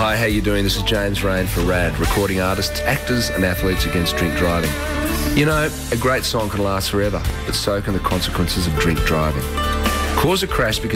Hi, how you doing? This is James Rain for RAD, recording artists, actors and athletes against drink driving. You know, a great song can last forever, but so can the consequences of drink driving. Cause a crash because